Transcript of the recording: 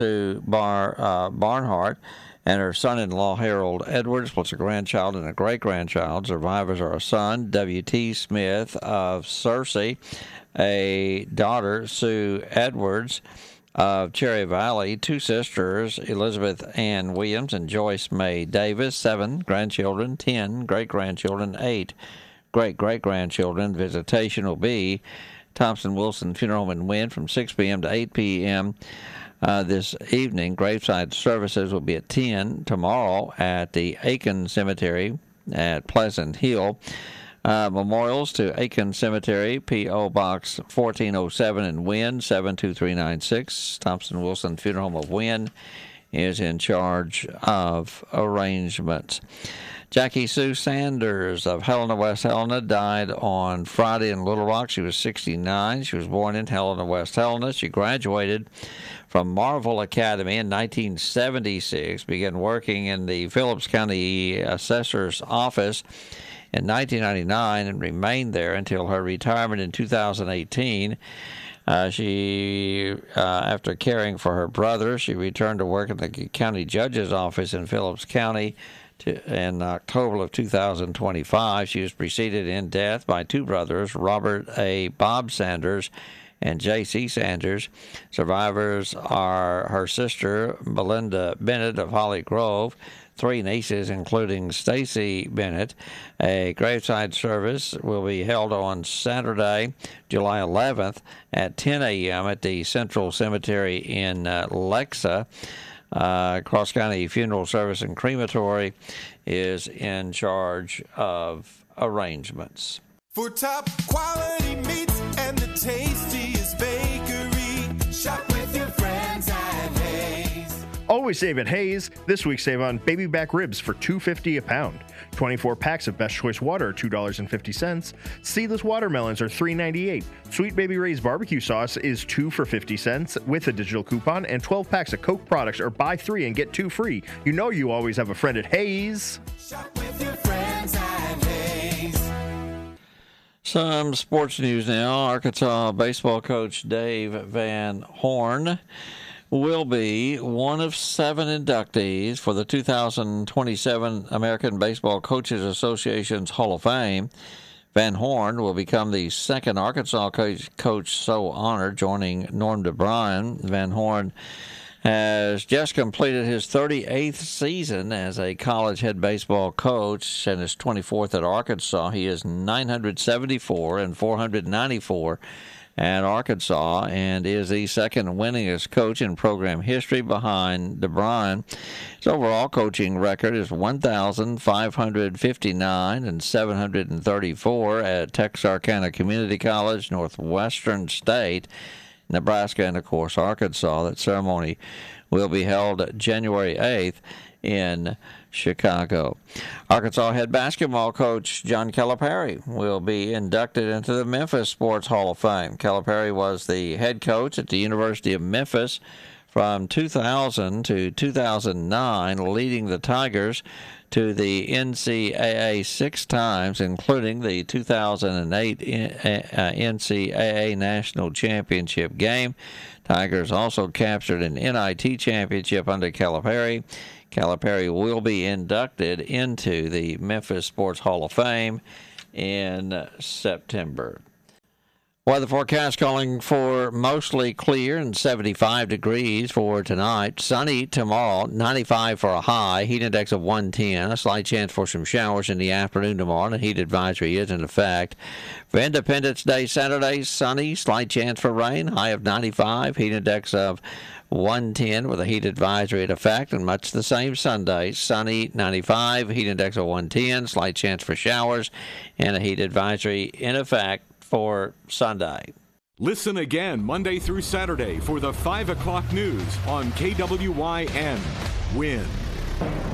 to Barnhart and her son-in-law Harold Edwards, plus a grandchild and a great-grandchild. Survivors are a son, W.T. Smith of Searcy, a daughter, Sue Edwards of Cherry Valley, two sisters, Elizabeth Ann Williams and Joyce May Davis, 7 grandchildren, 10 great-grandchildren, 8 great-great-grandchildren. Visitation will be Thompson Wilson Funeral Home in Wynn from 6 p.m. to 8 p.m. This evening. Graveside services will be at 10 tomorrow at the Aiken Cemetery at Pleasant Hill. Memorials to Aiken Cemetery, P.O. Box 1407 in Wynn, 72396. Thompson Wilson Funeral Home of Wynn is in charge of arrangements. Jackie Sue Sanders of Helena, West Helena, died on Friday in Little Rock. She was 69. She was born in Helena, West Helena. She graduated from Marvel Academy in 1976, began working in the Phillips County Assessor's Office in 1999 and remained there until her retirement in 2018. After caring for her brother, she returned to work in the county judge's office in Phillips County in October of 2025. She was preceded in death by two brothers, Robert A. Bob Sanders and J.C. Sanders. Survivors are her sister, Belinda Bennett of Holly Grove, 3 nieces, including Stacy Bennett. A graveside service will be held on Saturday, July 11th at 10 a.m. at the Central Cemetery in Lexa. Cross County Funeral Service and Crematory is in charge of arrangements. For top quality meats and the tastiest bakery, shop with your friends at Hayes. Always save at Hayes. This week save on baby back ribs for $2.50 a pound. 24 packs of Best Choice water are $2.50. Seedless watermelons are $3.98. Sweet Baby Ray's barbecue sauce is 2 for 50 cents with a digital coupon, and 12 packs of Coke products are buy 3 and get 2 free. You know you always have a friend at Hayes. Shop with your friends at Hayes. Some sports news now. Arkansas baseball coach Dave Van Horn will be one of 7 inductees for the 2027 American Baseball Coaches Association's Hall of Fame. Van Horn will become the second Arkansas coach so honored, joining Norm DeBryan. Van Horn has just completed his 38th season as a college head baseball coach and his 24th at Arkansas. He is 974 and 494 at Arkansas and is the second winningest coach in program history behind DeBryan. His overall coaching record is 1,559 and 734 at Texarkana Community College, Northwestern State, Nebraska, and, of course, Arkansas. That ceremony will be held January 8th in Chicago. Arkansas head basketball coach John Calipari will be inducted into the Memphis Sports Hall of Fame. Calipari was the head coach at the University of Memphis from 2000 to 2009, leading the Tigers to the NCAA 6 times, including the 2008 NCAA National Championship game. Tigers also captured an NIT championship under Calipari. Calipari will be inducted into the Memphis Sports Hall of Fame in September. Weather forecast calling for mostly clear and 75 degrees for tonight. Sunny tomorrow, 95 for a high, heat index of 110. A slight chance for some showers in the afternoon tomorrow, and a heat advisory is in effect. For Independence Day Saturday, sunny, slight chance for rain, high of 95, heat index of 110 with a heat advisory in effect, and much the same Sunday. Sunny, 95, heat index of 110, slight chance for showers, and a heat advisory in effect for Sunday. Listen again Monday through Saturday for the 5 o'clock news on KWYN. Win.